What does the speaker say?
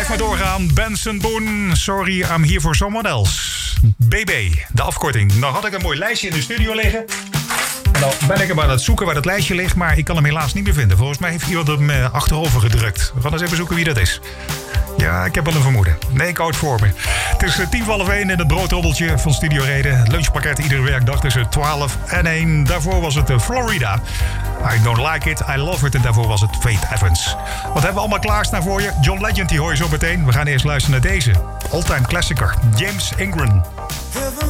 Blijf maar doorgaan. Benson Boone, sorry, I'm here for someone else. BB, de afkorting. Nou had ik een mooi lijstje in de studio liggen. En dan ben ik hem aan het zoeken waar dat lijstje ligt, maar ik kan hem helaas niet meer vinden. Volgens mij heeft iemand hem achterover gedrukt. We gaan eens even zoeken wie dat is. Ja, ik heb wel een vermoeden. Nee, ik hou het voor me. Het is 1:50 in het broodrobbeltje van Studio Reden. Het lunchpakket iedere werkdag tussen 12 en 1. Daarvoor was het Florida. I don't like it, I love it. En daarvoor was het Faith Evans. Wat hebben we allemaal klaarstaan voor je? John Legend, die hoor je zo meteen. We gaan eerst luisteren naar deze. All-time klassieker. James Ingram. Heaven